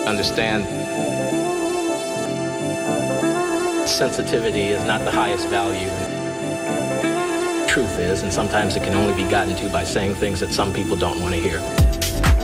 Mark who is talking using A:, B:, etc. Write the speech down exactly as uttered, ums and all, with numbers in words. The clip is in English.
A: Understand, sensitivity is not the highest value. Truth is, and sometimes it can only be gotten to by saying things that some people don't want to hear.